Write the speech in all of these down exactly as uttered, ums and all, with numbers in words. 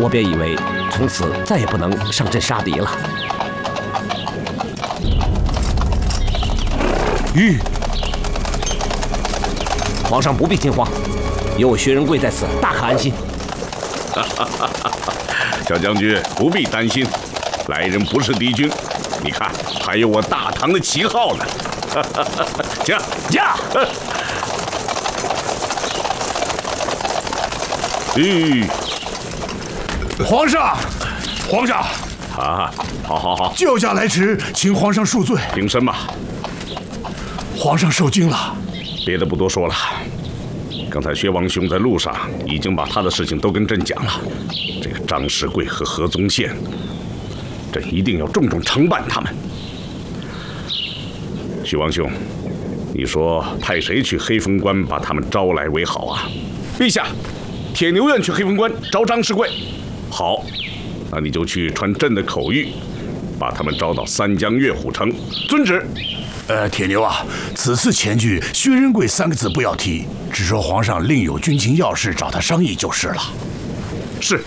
我便以为从此再也不能上阵杀敌了。 玉， 皇上不必惊慌，有我薛仁贵在此，大可安心。 小将军不必担心，来人不是敌军，你看还有我大唐的旗号呢。驾驾！ 吁， 皇上，皇上， 啊，好好好， 救驾来迟，请皇上恕罪。 平身吧。 皇上受惊了。 别的不多说了，刚才薛王兄在路上已经把他的事情都跟朕讲了。这个张世贵和何宗宪，朕一定要重重惩办他们。薛王兄，你说派谁去黑风关把他们招来为好啊？陛下，铁牛愿去黑风关招张世贵。好，那你就去传朕的口谕，把他们招到三江月虎城。遵旨。 呃，铁牛啊，此次前去，薛仁贵三个字不要提，只说皇上另有军情要事找他商议就是了。 是。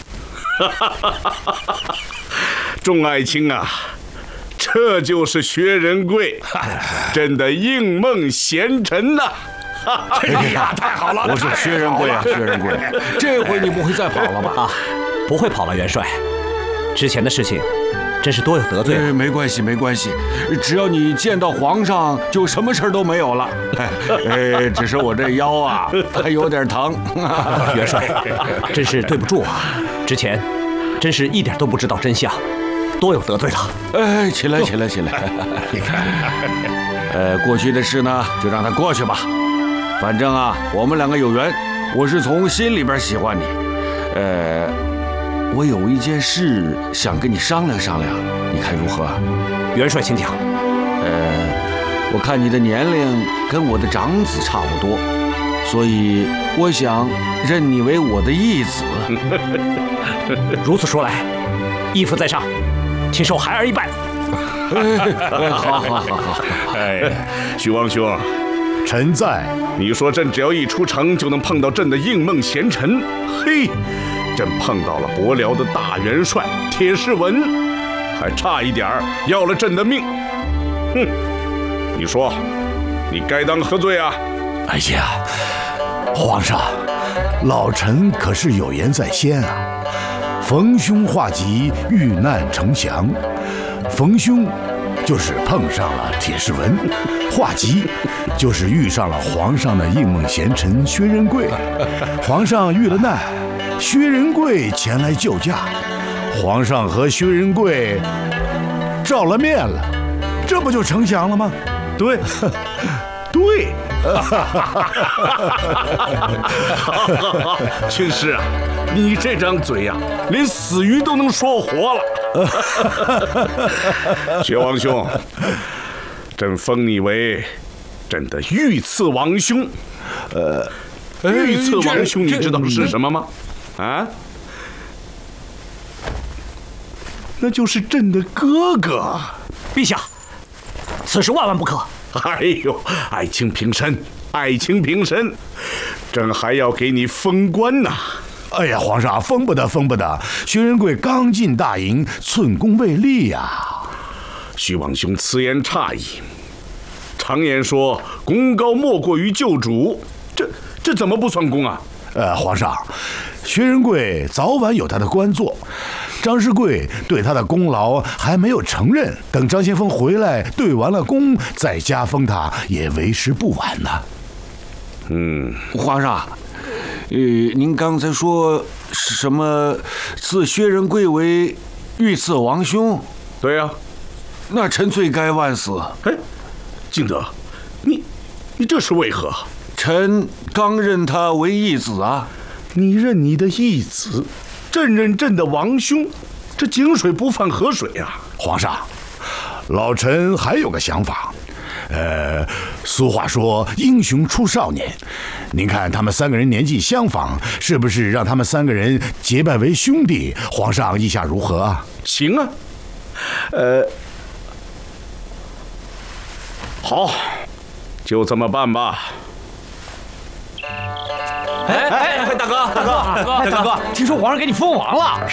众爱卿啊，这就是薛仁贵，朕的应梦贤臣呐！ 哎呀，太好了！ 我是薛仁贵啊，薛仁贵，这回你不会再跑了吧？ 啊，不会跑了，元帅。之前的事情真是多有得罪了。 哎，没关系，没关系，只要你见到皇上，就什么事都没有了。哎，只是我这腰啊，还有点疼。 元帅，真是对不住啊！之前真是一点都不知道真相，多有得罪了。 哎，起来，起来，起来！你看，呃，过去的事呢，就让它过去吧。反正啊，我们两个有缘，我是从心里边喜欢你。呃，我有一件事想跟你商量商量，你看如何？ 元帅，请讲。 呃，我看你的年龄跟我的长子差不多，所以我想认你为我的义子。 如此说来，义父在上，请受孩儿一拜。 哎，好好好好。 哎，徐王兄， 臣在。 你说朕只要一出城就能碰到朕的应梦贤臣，嘿，朕碰到了伯辽的大元帅铁士文，还差一点要了朕的命。哼，你说，你该当何罪啊？ 哎呀，皇上，老臣可是有言在先啊。逢凶化吉，遇难成祥。逢凶就是碰上了铁士文，化吉就是遇上了皇上的应梦贤臣薛仁贵。皇上遇了难，薛仁贵前来救驾，皇上和薛仁贵照了面了，这不就成祥了吗？ 对，对。军师啊，你这张嘴呀、啊，连死鱼都能说活了。薛王兄，朕封你为朕的御赐王兄。呃，御赐王兄，你知道是什么吗？啊？那就是朕的哥哥。 陛下，此事万万不可。 哎呦，爱卿平身，爱卿平身，朕还要给你封官呢。 哎呀，皇上，封不得，封不得！薛仁贵刚进大营，寸功未立呀。 徐王兄此言差矣。常言说，功高莫过于救主，这这怎么不算功啊？ 呃，皇上，薛仁贵早晚有他的官做。张世贵对他的功劳还没有承认，等张先锋回来对完了功，再加封他也为时不晚呢。 嗯， 皇上，呃，您刚才说什么赐薛仁贵为御赐王兄？ 对呀、啊， 那臣罪该万死。 哎，敬德，你你这是为何？ 臣刚认他为义子啊。 你认你的义子，朕认朕的王兄，这井水不犯河水啊！ 皇上，老臣还有个想法。呃，俗话说英雄出少年，您看他们三个人年纪相仿，是不是让他们三个人结拜为兄弟？皇上意下如何啊？ 行啊，呃，好，就这么办吧。 哎哎，大哥，大哥，大哥，大哥，听说皇上给你封王了。